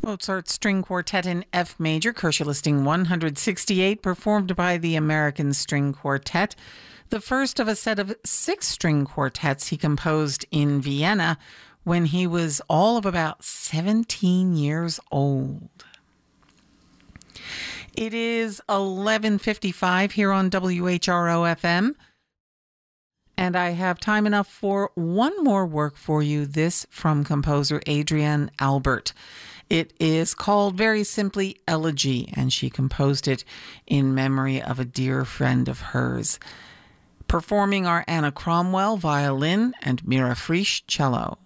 Mozart's String Quartet in F major, Kocher listing 168, performed by the American String Quartet, the first of a set of 6 string quartets he composed in Vienna when he was all of about 17 years old. It is 11:55 here on WHRO-FM, and I have time enough for one more work for you, this from composer Adrienne Albert. It is called very simply Elegy, and she composed it in memory of a dear friend of hers. Performing are Anna Cromwell, violin, and Mira Frisch, cello.